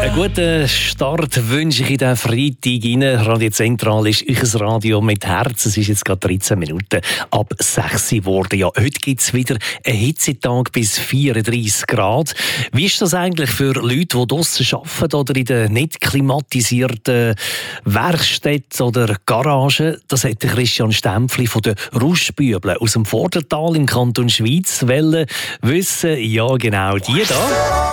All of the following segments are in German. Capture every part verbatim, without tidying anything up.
Einen guten Start wünsche ich in den Freitag rein. Radio Zentral ist euer Radio mit Herz. Es ist jetzt gerade dreizehn Minuten ab sechs Uhr geworden. Ja, heute gibt es wieder einen Hitzetag bis vierunddreissig Grad. Wie ist das eigentlich für Leute, die draussen arbeiten oder in den nicht klimatisierten Werkstätten oder Garagen? Das hat Christian Stempfli von den Rauschbübeln aus dem Vordertal im Kanton Schwyz wollen wissen. Ja, genau die da.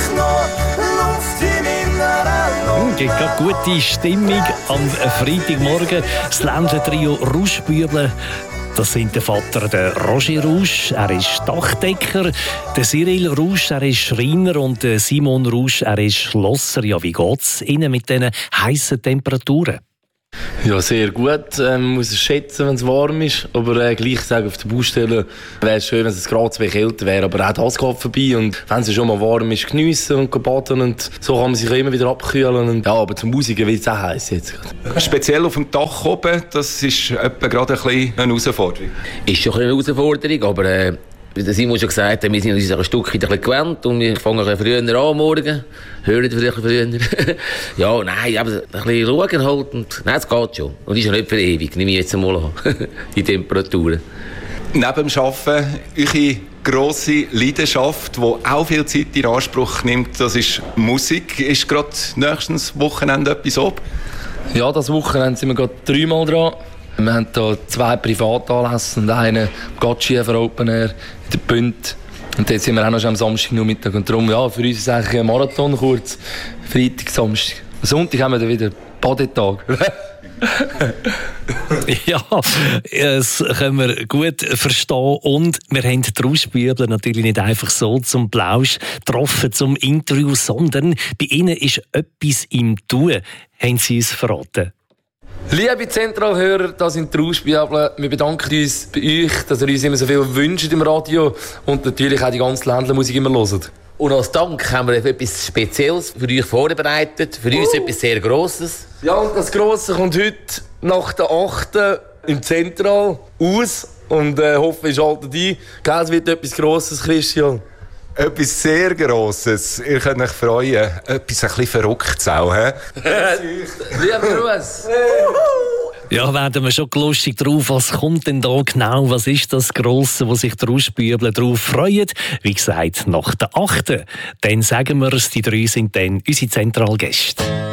Es gibt eine gute Stimmung am Freitagmorgen. Das Ländler-Trio Rauschbübeln. Das sind der Vater der Roger Rausch, er ist Dachdecker, der Cyril Rausch, er ist Schreiner und der Simon Rausch, er ist Schlosser. Ja, wie geht es Ihnen mit diesen heißen Temperaturen? Ja, sehr gut. Man ähm, muss es schätzen, wenn es warm ist. Aber äh, gleich sagen, auf der Baustelle wäre es schön, wenn es gerade zwei kälter wäre. Aber auch das geht vorbei. Und wenn es schon mal warm ist, geniessen und baden. Und so kann man sich immer wieder abkühlen. Und, ja, aber zum Musiken wird es auch heiß jetzt. Speziell auf dem Dach oben, das ist etwa gerade ein bisschen eine Herausforderung. Ist schon eine Herausforderung, aber äh, wie der Simon schon gesagt hat, wir sind uns ein Stück ein bisschen gewöhnt und wir fangen ein bisschen früher an morgen, hören vielleicht ein bisschen früher. Ja, nein, aber ein bisschen schauen halt und nein, es geht schon. Und ist ja nicht für ewig, nehme ich jetzt einmal an, die Temperaturen. Neben dem Arbeiten, eure grosse Leidenschaft, die auch viel Zeit in Anspruch nimmt, das ist Musik. Ist gerade nächstes Wochenende etwas ab? Ja, das Wochenende sind wir gerade dreimal dran. Wir haben hier zwei Privatanlässe und einen Gottschiefer Open Air in der Bünd. Und jetzt sind wir auch noch am Samstag noch Mittag. Und darum, ja, für uns ist es eigentlich ein Marathon kurz. Freitag, Samstag. Sonntag haben wir dann wieder Badetag. Ja, das können wir gut verstehen. Und wir haben die Rauschbübel natürlich nicht einfach so zum Plausch getroffen, zum Interview, sondern bei ihnen ist etwas im Tun, haben sie uns verraten. Liebe Zentralhörer, das sind die Rauschbübeln. Wir bedanken uns bei euch, dass ihr uns immer so viel wünscht im Radio und natürlich auch die ganze Ländlermusik immer hört. Und als Dank haben wir etwas Spezielles für euch vorbereitet. Für uns uh. etwas sehr Grosses. Ja, und das Grosse kommt heute nach der achten im Zentral aus. Und äh, hoffe, ihr schaltet ein. Gell, es wird etwas Grosses, Christian. Etwas sehr Grosses. Ihr könnt euch freuen. Etwas ein bisschen Verrücktes auch. Lieber Gruß. Ja, werden wir schon lustig drauf. Was kommt denn da genau? Was ist das Grosse, wo sich die Rauschbübeln drauf freuen? Wie gesagt, nach der achten Dann sagen wir es, die drei sind dann unsere Zentralgäste.